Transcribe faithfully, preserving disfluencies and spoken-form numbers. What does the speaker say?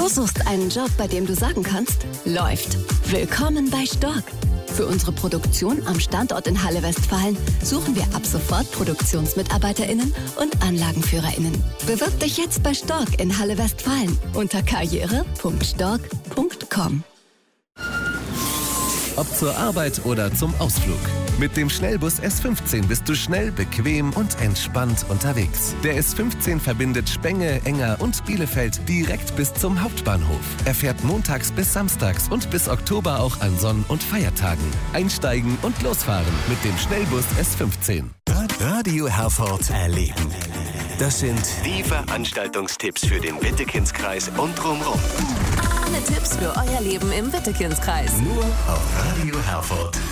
Du suchst einen Job, bei dem du sagen kannst, läuft. Willkommen bei Stork. Für unsere Produktion am Standort in Halle Westfalen suchen wir ab sofort ProduktionsmitarbeiterInnen und AnlagenführerInnen. Bewirb dich jetzt bei Stork in Halle Westfalen unter karriere punkt stork punkt com. Ob zur Arbeit oder zum Ausflug. Mit dem Schnellbus S fünfzehn bist du schnell, bequem und entspannt unterwegs. Der S fünfzehn verbindet Spenge, Enger und Bielefeld direkt bis zum Hauptbahnhof. Er fährt montags bis samstags und bis Oktober auch an Sonn- und Feiertagen. Einsteigen und losfahren mit dem Schnellbus S fünfzehn. Radio Herford erleben. Das sind Die Veranstaltungstipps für den Wittekindskreis und drumherum. Alle Tipps für euer Leben im Wittekindskreis. nur auf Radio Herford.